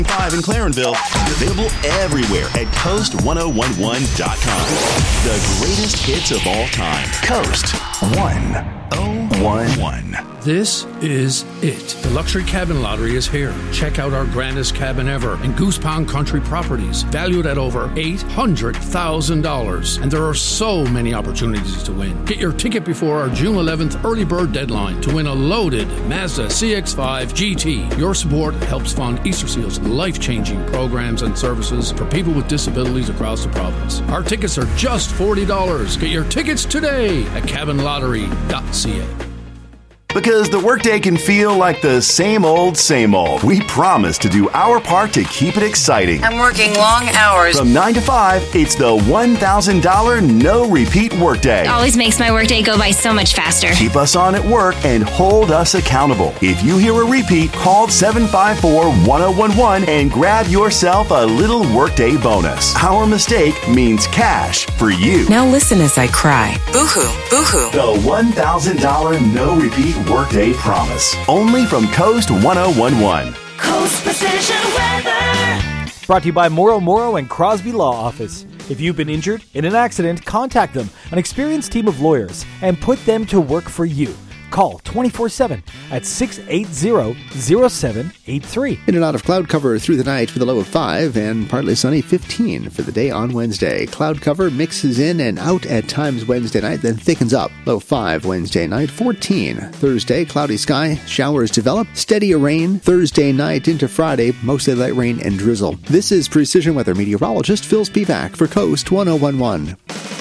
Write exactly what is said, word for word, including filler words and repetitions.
five in Clarenville, available everywhere at coast ten eleven dot com. The greatest hits of all time. Coast ten eleven. This is it. The Luxury Cabin Lottery is here. Check out our grandest cabin ever in Goose Pond Country Properties, valued at over eight hundred thousand dollars. And there are so many opportunities to win. Get your ticket before our June eleventh early bird deadline to win a loaded Mazda C X five G T. Your support helps fund Easter Seal's life-changing programs and services for people with disabilities across the province. Our tickets are just forty dollars. Get your tickets today at cabin lottery dot c a. Because the workday can feel like the same old, same old. We promise to do our part to keep it exciting. I'm working long hours. From nine to five, it's the one thousand dollars no-repeat workday. Always makes my workday go by so much faster. Keep us on at work and hold us accountable. If you hear a repeat, call seven five four, one zero one one and grab yourself a little workday bonus. Our mistake means cash for you. Now listen as I cry. Boo-hoo, boo-hoo. The one thousand dollars no-repeat workday promise. Only from Coast ten eleven. Coast Precision Weather. Brought to you by Morrow Morrow and Crosby Law Office. If you've been injured in an accident, contact them, an experienced team of lawyers, and put them to work for you. Call twenty-four seven at six eight zero, zero seven eight three. In and out of cloud cover through the night with a low of five and partly sunny fifteen for the day on Wednesday. Cloud cover mixes in and out at times Wednesday night, then thickens up. Low five Wednesday night, fourteen. Thursday, cloudy sky, showers develop, steadier rain. Thursday night into Friday, mostly light rain and drizzle. This is Precision Weather meteorologist Phil Spivak for Coast ten eleven.